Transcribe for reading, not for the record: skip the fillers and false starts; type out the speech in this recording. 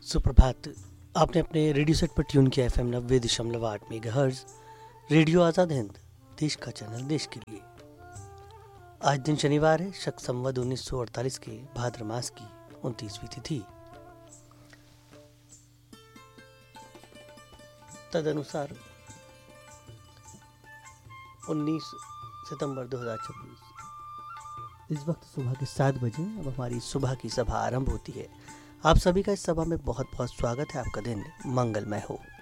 सुप्रभात। आपने अपने रेडियो सेट पर ट्यून किया FM 90.8 megahertz radio Azad Hind, देश का चैनल देश के लिए। आज दिन शनिवार है, शक संवत 1948 के भाद्र मास की 29वीं तिथि। तदनुसार 19 सितंबर 2026 इस वक्त सुबह के 7 बजे अब हमारी सुबह की सभा आरंभ होती है। आप सभी का इस सभा में बहुत बहुत स्वागत है। आपका दिन मंगलमय हो।